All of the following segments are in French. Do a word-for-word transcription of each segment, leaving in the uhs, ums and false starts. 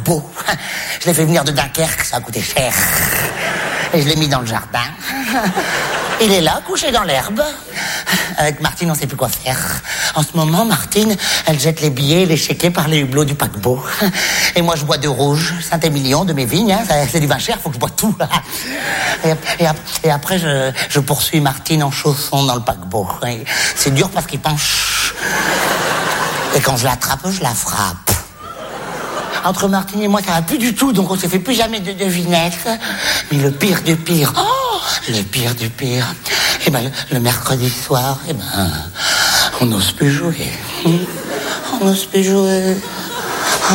paquebot. Je l'ai fait venir de Dunkerque, ça a coûté cher. Et je l'ai mis dans le jardin. Il est là, couché dans l'herbe. Avec Martine, on sait plus quoi faire. En ce moment, Martine, elle jette les billets et les chéquets par les hublots du paquebot. Et moi, je bois de rouge, Saint-Émilion, de mes vignes. Hein, c'est du vin cher, faut que je bois tout. Et, et, et après, je, je poursuis Martine en chaussons dans le paquebot. Et c'est dur parce qu'il penche. Et quand je l'attrape, je la frappe. Entre Martine et moi, ça va plus du tout, donc on se fait plus jamais de devinettes. Mais le pire du pire, oh, le pire du pire, eh ben, le, le mercredi soir, eh ben, on n'ose plus jouer. On n'ose plus jouer. Oh.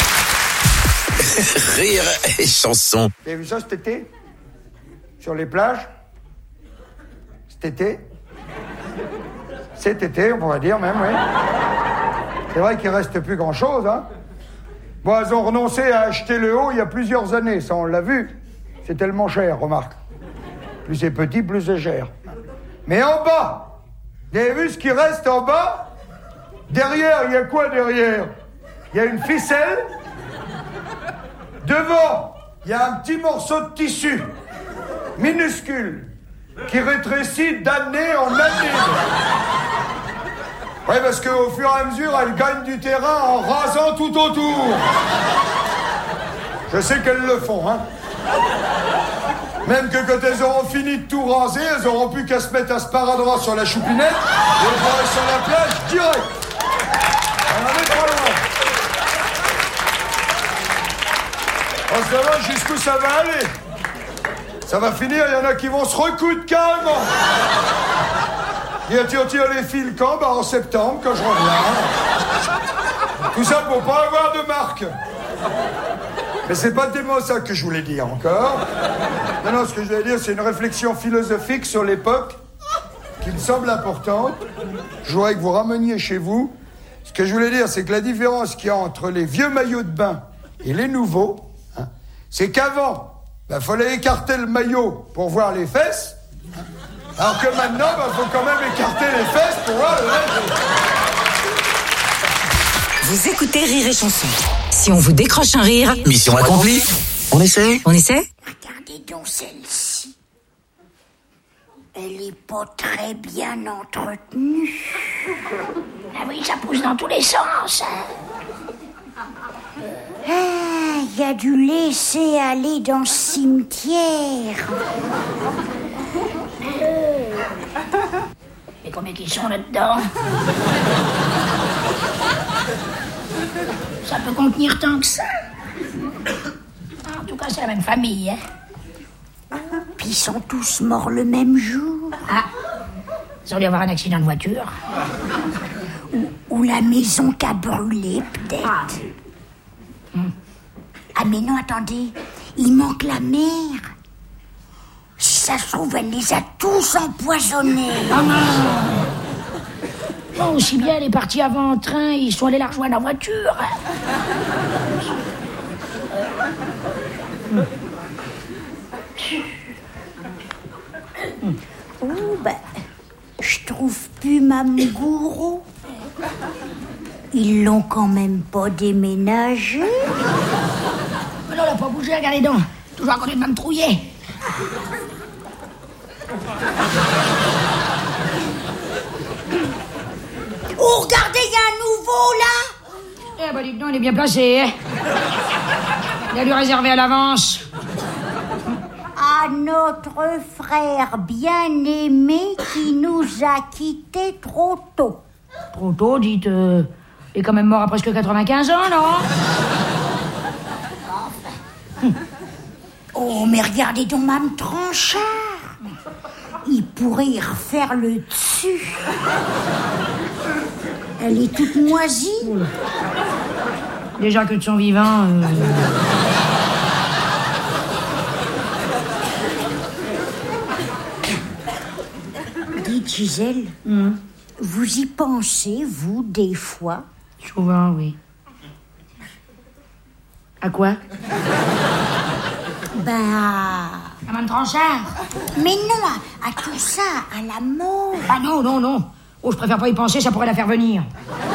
Rire et chanson. Vous avez vu ça cet été? Sur les plages? Cet été? Cet été, on pourrait dire même, oui. C'est vrai qu'il reste plus grand-chose, hein. Bon, elles ont renoncé à acheter le haut il y a plusieurs années, ça on l'a vu. C'est tellement cher, remarque. Plus c'est petit, plus c'est cher. Mais en bas, vous avez vu ce qui reste en bas? Derrière, il y a quoi derrière? Il y a une ficelle. Devant, il y a un petit morceau de tissu, minuscule, qui rétrécit d'année en année. Oui, parce qu'au fur et à mesure, elles gagnent du terrain en rasant tout autour. Je sais qu'elles le font, hein. Même que quand elles auront fini de tout raser, elles auront plus qu'à se mettre à sparadrap sur la choupinette et elles vont aller sur la plage direct. On en est pas loin. On se demande jusqu'où ça va aller. Ça va finir, il y en a qui vont se recoudre calmement. Et on tire les fils quand? Bah en septembre, quand je reviens. Tout ça pour pas avoir de marque. Mais c'est pas tellement ça que je voulais dire encore. Non, non, ce que je voulais dire, c'est une réflexion philosophique sur l'époque qui me semble importante. Je voudrais que vous rameniez chez vous. Ce que je voulais dire, c'est que la différence qu'il y a entre les vieux maillots de bain et les nouveaux, hein, c'est qu'avant, il bah, fallait écarter le maillot pour voir les fesses. Alors que maintenant, il bah, faut quand même écarter les fesses pour voir le reste. Vous écoutez Rire et Chanson. Si on vous décroche un rire... Mission accomplie. On essaie On essaie? Regardez donc celle-ci. Elle est pas très bien entretenue. Ah oui, ça pousse dans tous les sens. Ah, il y a du laisser aller dans le cimetière. Mais combien qu'ils sont là-dedans? Ça peut contenir tant que ça. En tout cas, c'est la même famille, hein. Puis ils sont tous morts le même jour. Ah, ils ont dû avoir un accident de voiture. Ou, ou la maison qui a brûlé, peut-être. Ah. Hum. Ah, mais non, attendez. Il manque la mère. Si ça se trouve, elle les a tous empoisonnés. Oh non! Bon, aussi bien elle est partie avant en train, ils sont allés la rejoindre en voiture. Oh, ben, je trouve plus Mamgourou. Ils l'ont quand même pas déménagé. Mais non, elle a pas bougé, regardez donc. Toujours à côté de Mme Trouillet. Oh, regardez, il y a un nouveau, là. Eh ben, dites donc, il est bien placé, hein. Il a dû réserver à l'avance. À notre frère bien-aimé qui nous a quittés trop tôt. Trop tôt, dites... Euh, il est quand même mort à presque quatre-vingt-quinze ans, non? Oh, mais regardez donc Mme Tranchard. Il pourrait y refaire le dessus. Elle est toute moisie. Déjà que de son vivant... Euh... Dites, Gisèle, mmh. vous y pensez, vous, des fois? Souvent, oui. À quoi? Ben, à... À Mme Tranchard. Mais non, à, à tout ça, à la mort. Ah non, non, non. Oh, je préfère pas y penser, ça pourrait la faire venir.